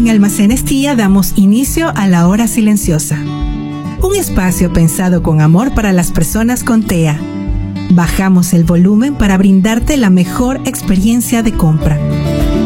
en Almacenes Tía damos inicio a la hora silenciosa. Un espacio pensado con amor para las personas con TEA. Bajamos el volumen para brindarte la mejor experiencia de compra.